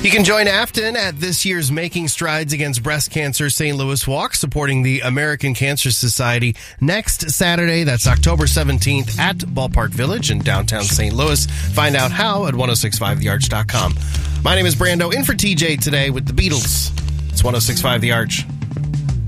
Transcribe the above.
You can join Afton at this year's Making Strides Against Breast Cancer St. Louis Walk, supporting the American Cancer Society next Saturday. That's October 17th at Ballpark Village in downtown St. Louis. Find out how at 1065thearch.com. My name is Brando, in for TJ today with the Beatles. It's 1065 The Arch.